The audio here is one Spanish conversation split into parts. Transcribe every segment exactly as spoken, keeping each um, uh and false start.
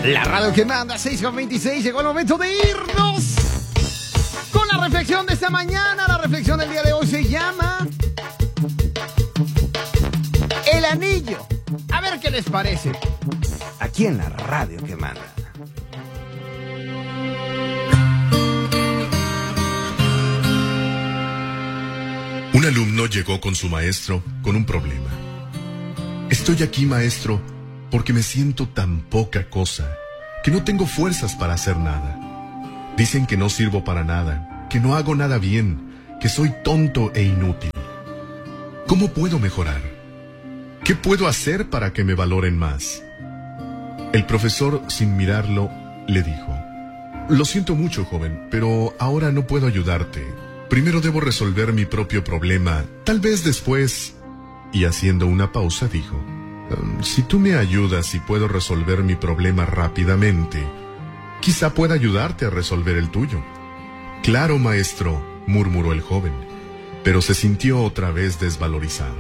La radio que manda, seis con veintiséis. Llegó el momento de irnos con la reflexión de esta mañana. La reflexión del día de hoy se llama El Anillo. A ver qué les parece. Aquí en la radio que manda. Un alumno llegó con su maestro con un problema. Estoy aquí, maestro, porque me siento tan poca cosa, que no tengo fuerzas para hacer nada. Dicen que no sirvo para nada, que no hago nada bien, que soy tonto e inútil. ¿Cómo puedo mejorar? ¿Qué puedo hacer para que me valoren más? El profesor, sin mirarlo, le dijo: Lo siento mucho, joven, pero ahora no puedo ayudarte. Primero debo resolver mi propio problema, tal vez después... Y haciendo una pausa dijo: Si tú me ayudas y puedo resolver mi problema rápidamente, quizá pueda ayudarte a resolver el tuyo. Claro, maestro, murmuró el joven, pero se sintió otra vez desvalorizado.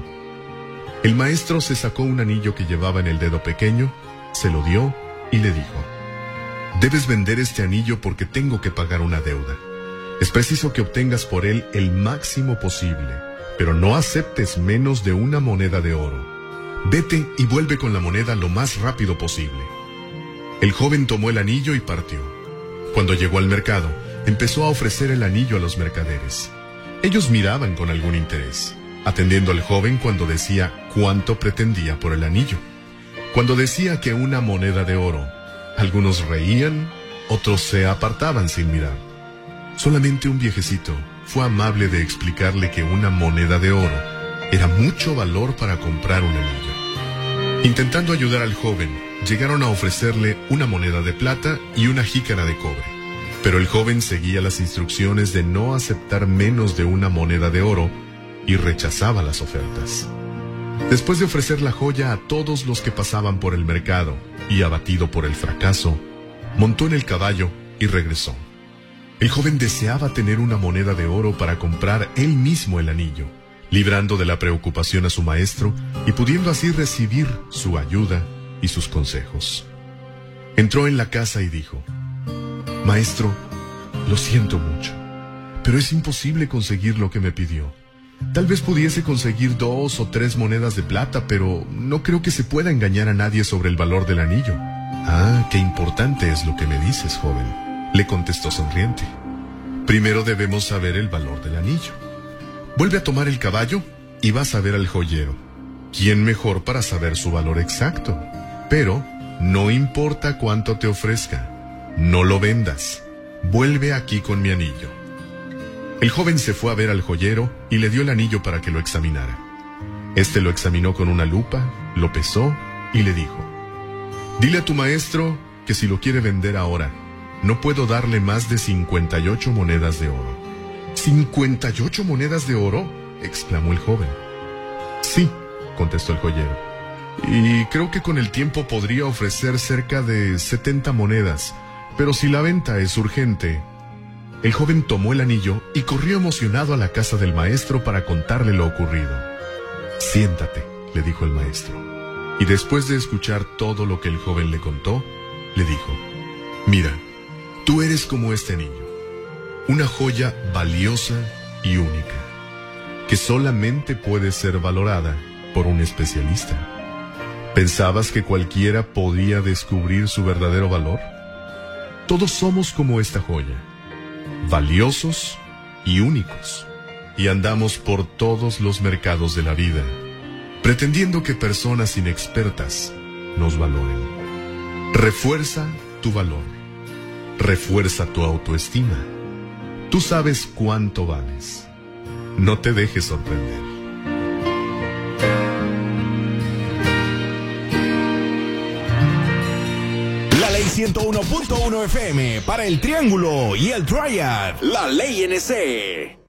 El maestro se sacó un anillo que llevaba en el dedo pequeño, se lo dio y le dijo: Debes vender este anillo porque tengo que pagar una deuda. Es preciso que obtengas por él el máximo posible, pero no aceptes menos de una moneda de oro. Vete y vuelve con la moneda lo más rápido posible. El joven tomó el anillo y partió. Cuando llegó al mercado, empezó a ofrecer el anillo a los mercaderes. Ellos miraban con algún interés, atendiendo al joven cuando decía cuánto pretendía por el anillo. Cuando decía que una moneda de oro, algunos reían, otros se apartaban sin mirar. Solamente un viejecito fue amable de explicarle que una moneda de oro era mucho valor para comprar un anillo. Intentando ayudar al joven, llegaron a ofrecerle una moneda de plata y una jícara de cobre. Pero el joven seguía las instrucciones de no aceptar menos de una moneda de oro y rechazaba las ofertas. Después de ofrecer la joya a todos los que pasaban por el mercado y abatido por el fracaso, montó en el caballo y regresó. El joven deseaba tener una moneda de oro para comprar él mismo el anillo, librando de la preocupación a su maestro y pudiendo así recibir su ayuda y sus consejos. Entró en la casa y dijo: Maestro, lo siento mucho, pero es imposible conseguir lo que me pidió. Tal vez pudiese conseguir dos o tres monedas de plata, pero no creo que se pueda engañar a nadie sobre el valor del anillo. Ah, qué importante es lo que me dices, joven, le contestó sonriente. Primero debemos saber el valor del anillo. Vuelve a tomar el caballo y vas a ver al joyero. ¿Quién mejor para saber su valor exacto? Pero no importa cuánto te ofrezca, no lo vendas. Vuelve aquí con mi anillo. El joven se fue a ver al joyero y le dio el anillo para que lo examinara. Este lo examinó con una lupa, lo pesó y le dijo: Dile a tu maestro que si lo quiere vender ahora, no puedo darle más de cincuenta y ocho monedas de oro. ¿cincuenta y ocho monedas de oro?, exclamó el joven. Sí, contestó el joyero, y creo que con el tiempo podría ofrecer cerca de setenta monedas, pero si la venta es urgente... El joven tomó el anillo y corrió emocionado a la casa del maestro para contarle lo ocurrido. Siéntate, le dijo el maestro, y después de escuchar todo lo que el joven le contó, le dijo: Mira, tú eres como este anillo, una joya valiosa y única, que solamente puede ser valorada por un especialista. ¿Pensabas que cualquiera podía descubrir su verdadero valor? Todos somos como esta joya, valiosos y únicos, y andamos por todos los mercados de la vida, pretendiendo que personas inexpertas nos valoren. Refuerza tu valor, refuerza tu autoestima. Tú sabes cuánto vales. No te dejes sorprender. La Ley ciento uno punto uno F M para el Triángulo y el Triad. La Ley N C.